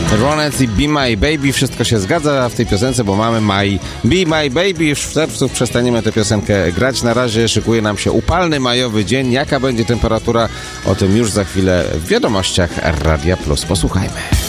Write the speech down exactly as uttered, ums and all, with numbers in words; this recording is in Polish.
Ronettes i Be My Baby, wszystko się zgadza w tej piosence, bo mamy My Be My Baby. Już w czerwcu przestaniemy tę piosenkę grać. Na razie szykuje nam się upalny majowy dzień. Jaka będzie temperatura? O tym już za chwilę w wiadomościach Radia Plus. Posłuchajmy.